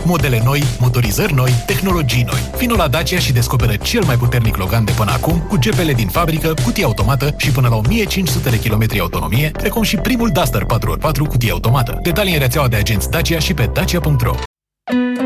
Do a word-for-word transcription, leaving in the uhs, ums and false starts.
Modele noi, motorizări noi, tehnologii noi. Vino la Dacia și descoperă cel mai puternic Logan de până acum, cu G P L din fabrică, cutie automată și până la o mie cinci sute de kilometri autonomie, precum și primul Duster patru ori patru cutie automată. Detalii în rețeaua de agenți Dacia și pe dacia punct ro.